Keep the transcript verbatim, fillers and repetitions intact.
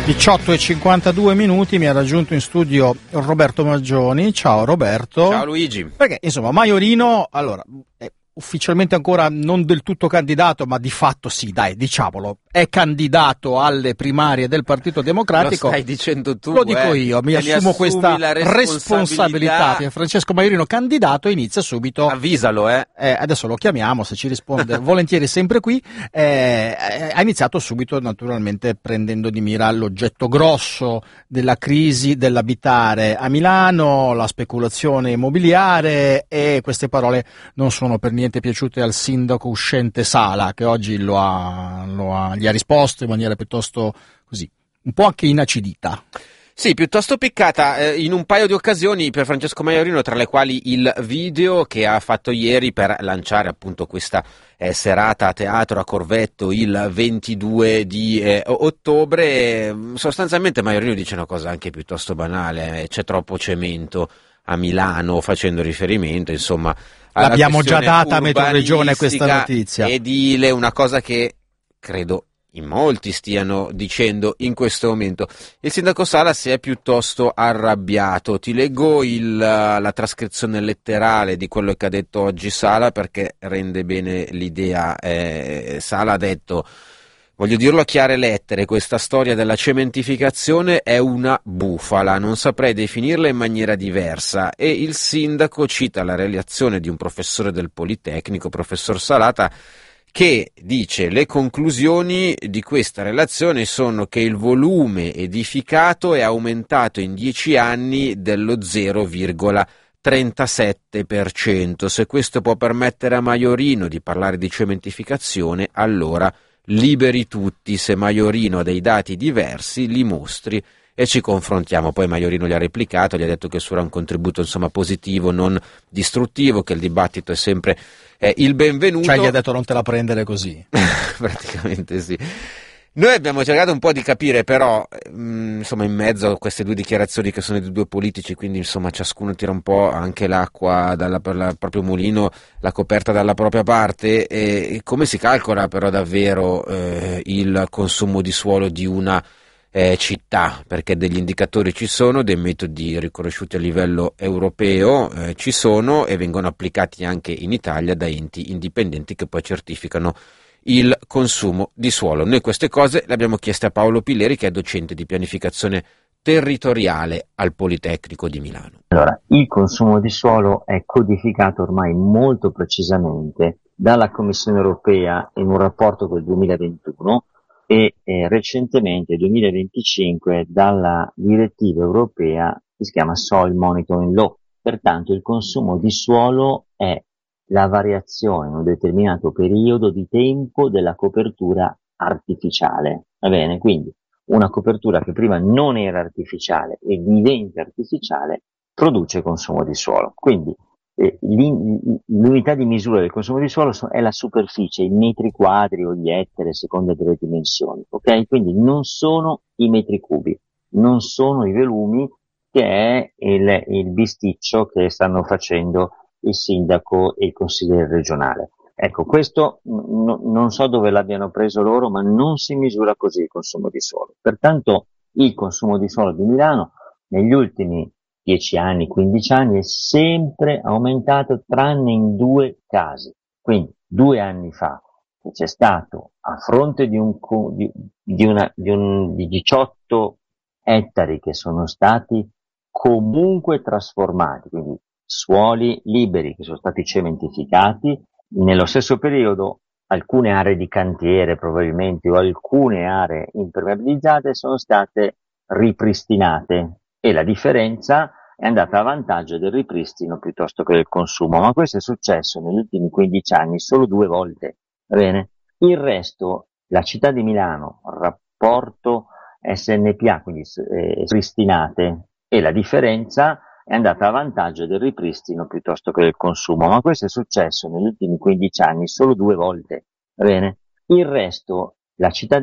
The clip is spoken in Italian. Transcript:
diciotto e cinquantadue minuti, mi ha raggiunto in studio Roberto Maggioni. Ciao Roberto. Ciao Luigi. Perché insomma Maiorino, allora, è ufficialmente ancora non del tutto candidato, ma di fatto sì, dai, diciamolo, è candidato alle primarie del Partito Democratico. Lo stai dicendo tu, Lo dico eh, io, mi assumo assumo questa responsabilità. responsabilità. Francesco Maiorino candidato, inizia subito. Avvisalo, eh. eh. Adesso lo chiamiamo, se ci risponde volentieri sempre qui. Eh, ha iniziato subito naturalmente prendendo di mira l'oggetto grosso della crisi dell'abitare a Milano, la speculazione immobiliare, e queste parole non sono per niente piaciute al sindaco uscente Sala, che oggi lo ha, lo ha, gli ha risposto in maniera piuttosto così, un po' anche inacidita. Sì, piuttosto piccata, eh, in un paio di occasioni per Francesco Maiorino, tra le quali il video che ha fatto ieri per lanciare appunto questa eh, serata a teatro a Corvetto il ventidue di eh, ottobre. Sostanzialmente Maiorino dice una cosa anche piuttosto banale: eh, c'è troppo cemento a Milano, facendo riferimento insomma alla l'abbiamo già data a Metroregione questa notizia edile, una cosa che credo in molti stiano dicendo in questo momento. Il sindaco Sala si è piuttosto arrabbiato. Ti leggo il, la trascrizione letterale di quello che ha detto oggi Sala, perché rende bene l'idea. eh, Sala ha detto: voglio dirlo a chiare lettere, questa storia della cementificazione è una bufala, non saprei definirla in maniera diversa. E il sindaco cita la relazione di un professore del Politecnico, professor Salata, che dice: le conclusioni di questa relazione sono che il volume edificato è aumentato in dieci anni dello zero virgola trentasette per cento. Se questo può permettere a Maiorino di parlare di cementificazione, allora liberi tutti. Se Maiorino ha dei dati diversi, li mostri e ci confrontiamo. Poi Maiorino gli ha replicato, gli ha detto che il suo era un contributo insomma positivo, non distruttivo, che il dibattito è sempre eh, il benvenuto. Cioè gli ha detto non te la prendere così. Praticamente sì. Noi abbiamo cercato un po' di capire, però mh, insomma in mezzo a queste due dichiarazioni che sono di due politici, quindi insomma ciascuno tira un po' anche l'acqua dal proprio mulino, la coperta dalla propria parte, e come si calcola però davvero eh, il consumo di suolo di una Eh, città, perché degli indicatori ci sono, dei metodi riconosciuti a livello europeo eh, ci sono e vengono applicati anche in Italia da enti indipendenti che poi certificano il consumo di suolo. Noi queste cose le abbiamo chieste a Paolo Pilleri, che è docente di pianificazione territoriale al Politecnico di Milano. Allora, il consumo di suolo è codificato ormai molto precisamente dalla Commissione europea in un rapporto del duemilaventuno e eh, recentemente, duemilaventicinque, dalla direttiva europea che si chiama Soil Monitoring Law. Pertanto il consumo di suolo è la variazione in un determinato periodo di tempo della copertura artificiale. Va bene? Quindi una copertura che prima non era artificiale e diventa artificiale produce consumo di suolo. Quindi eh, l'unità di misura del consumo di suolo è la superficie, i metri quadri o gli ettari a seconda delle dimensioni, ok? Quindi non sono i metri cubi, non sono i velumi, che è il, il bisticcio che stanno facendo il sindaco e il consigliere regionale. Ecco, questo n- non so dove l'abbiano preso loro, ma non si misura così il consumo di suolo. Pertanto il consumo di suolo di Milano negli ultimi dieci anni, quindici anni è sempre aumentato, tranne in due casi. Quindi due anni fa che c'è stato, a fronte di un, di, di una, di un, di diciotto ettari che sono stati comunque trasformati, quindi suoli liberi che sono stati cementificati, nello stesso periodo alcune aree di cantiere probabilmente o alcune aree impermeabilizzate sono state ripristinate, e la differenza è andata a vantaggio del ripristino piuttosto che del consumo, ma questo è successo negli ultimi quindici anni solo due volte. Va bene? Il resto, la città di Milano, rapporto S N P A, quindi eh, ripristinate, e la differenza è andata a vantaggio del ripristino piuttosto che del consumo, ma questo è successo negli ultimi quindici anni solo due volte. Va bene? Il resto, la città